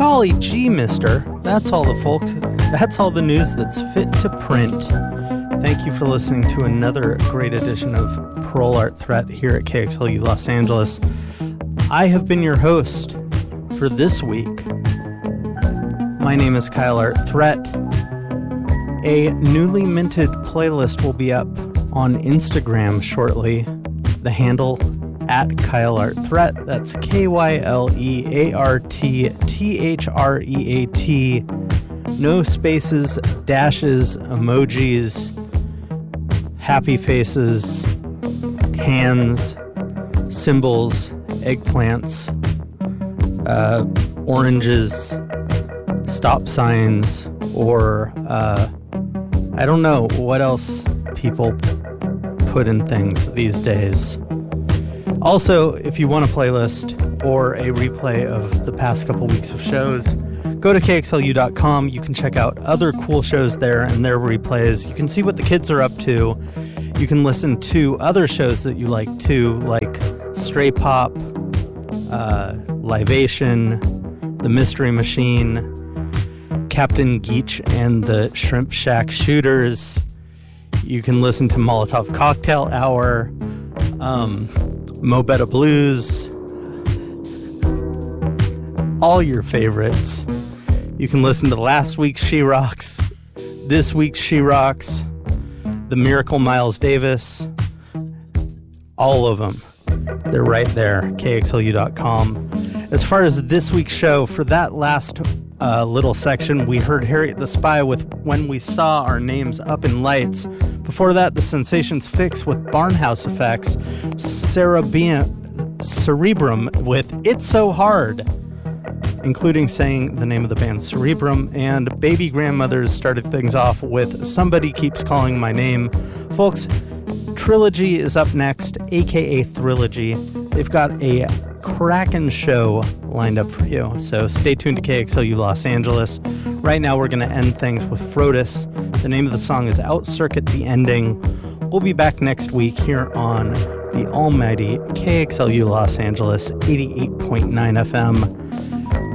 Golly gee, mister. That's all the folks. That's all the news that's fit to print. Thank you for listening to another great edition of Parole Art Threat here at KXLU Los Angeles. I have been your host for this week. My name is Kyle Art Threat. A newly minted playlist will be up on Instagram shortly. The handle at Kyle Art Threat. That's KYLEARTTHREAT. No spaces, dashes, emojis, happy faces, hands, symbols, eggplants, oranges, stop signs, or I don't know what else people put in things these days. Also, if you want a playlist or a replay of the past couple weeks of shows, go to KXLU.com. You can check out other cool shows there and their replays. You can see what the kids are up to. You can listen to other shows that you like too, like Stray Pop, Livation, The Mystery Machine, Captain Geach and the Shrimp Shack Shooters. You can listen to Molotov Cocktail Hour, Mo Better Blues, all your favorites. You can listen to last week's She Rocks, this week's She Rocks, The Miracle Miles Davis, all of them. They're right there, KXLU.com. As far as this week's show, for that last little section, we heard Harriet the Spy with When We Saw Our Names Up in Lights. Before that, The Sensations Fix with Barnhouse Effects, Cerebrum with It's So Hard, including saying the name of the band Cerebrum, and Baby Grandmothers started things off with Somebody Keeps Calling My Name. Folks, Trilogy is up next, aka Thrilogy. They've got a crackin' show lined up for you, so stay tuned to KXLU Los Angeles. Right now we're going to end things with Frodis. The name of the song is Out Circuit the Ending. We'll be back next week here on the almighty KXLU Los Angeles 88.9 FM.